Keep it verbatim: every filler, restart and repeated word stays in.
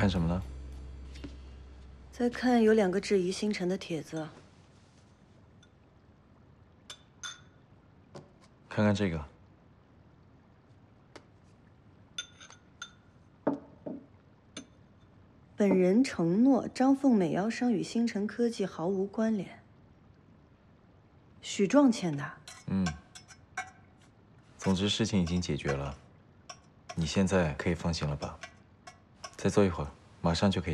看什么呢？ 在看有两个质疑星辰的帖子。 看看这个。 本人承诺，张凤美药商与星辰科技毫无关联。许壮签的。 嗯。总之，事情已经解决了，你现在可以放心了吧？再坐一会儿，马上就可以。